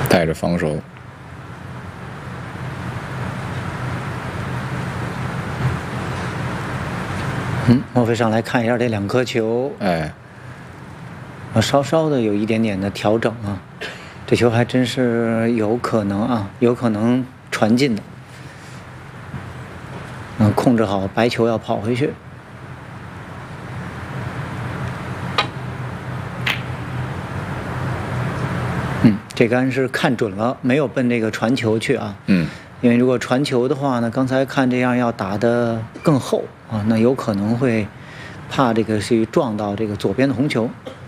带着防守。 莫非上来看一下这两颗球？ 哎， 稍稍的有一点点的调整啊，这球还真是有可能啊，有可能传进的。控制好白球要跑回去。这杆是看准了，没有奔这个传球去啊。因为如果传球的话呢，刚才看这样要打得更厚啊，那有可能会怕这个去撞到这个左边的红球。